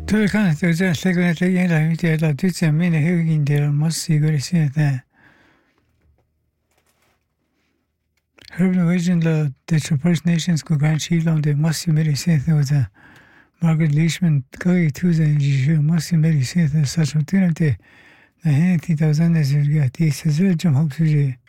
Tölkan tölzen segülete yela hütiyela tütsen mene hügin dera massi göresiyete. Her Norwegian la the First Nations ko gran chilon de massi merisiyete oza. Margaret Leishman kagi tuzen jishu massi merisiyete saçmatinete. Ne hene 2000 nezirga ti sezel cam hapsuje.